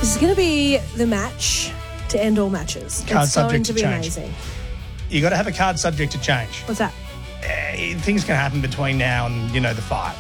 This is going to be the match to end all matches. Card it's going subject to to be change. amazing. You got to have a card subject to change. What's that? Things can happen between now and, the fight.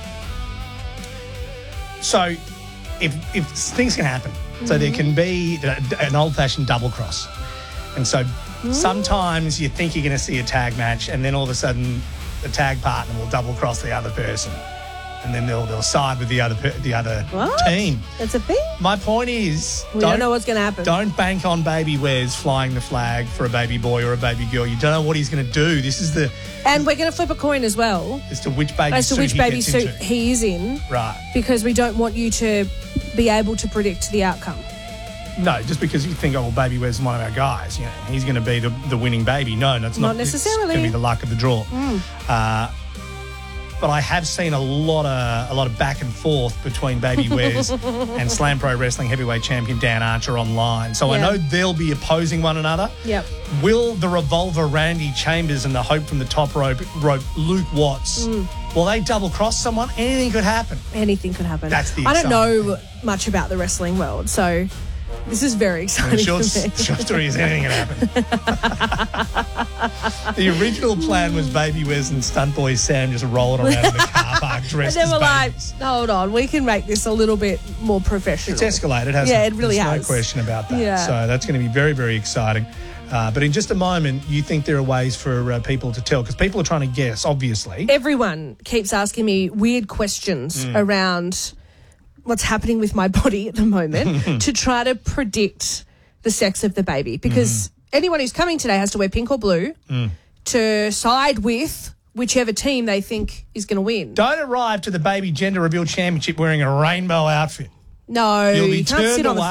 So if things can happen, so there can be an old-fashioned double cross. And so sometimes you think you're going to see a tag match and then all of a sudden the tag partner will double cross the other person. And then they'll side with the other team. That's a thing? My point is, We don't know what's going to happen. Don't bank on Baby Wes flying the flag for a baby boy or a baby girl. You don't know what he's going to do. This is And we're going to flip a coin as well as to which baby as to suit which he baby gets suit into. he is in. Right. Because we don't want you to be able to predict the outcome. No, just because you think, Baby Wes is one of our guys, he's going to be the winning baby. No, it's not. Not necessarily. It's going to be the luck of the draw. But I have seen a lot of back and forth between Baby Wes and Slam Pro Wrestling heavyweight champion Dan Archer online. So I know they'll be opposing one another. Yep. Will the Revolver Randy Chambers and the Hope from the Top Rope Luke Watts, will they double cross someone? Anything could happen. Anything could happen. That's the I don't exciting know much about the wrestling world, so this is very exciting The short for me. story is anything can happen. The original plan was Baby Wes and Stunt Boy Sam just rolling around in the car park dressed And as then we're like, babies. hold on, we can make this a little bit more professional. It's escalated, hasn't it? Yeah, it really There's has. no question about that. Yeah. So that's going to be very, very exciting. But in just a moment, you think there are ways for people to tell, because people are trying to guess, obviously. Everyone keeps asking me weird questions around what's happening with my body at the moment to try to predict the sex of the baby, because anyone who's coming today has to wear pink or blue to side with whichever team they think is going to win. Don't arrive to the Baby Gender Reveal Championship wearing a rainbow outfit. No, You'll be you can't turned sit on the away.